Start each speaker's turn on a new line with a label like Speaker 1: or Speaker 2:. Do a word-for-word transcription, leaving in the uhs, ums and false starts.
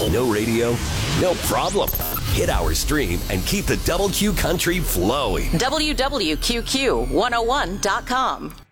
Speaker 1: No radio? No problem. Hit our stream and keep the Double Q Country flowing.
Speaker 2: W W Q Q one oh one dot com.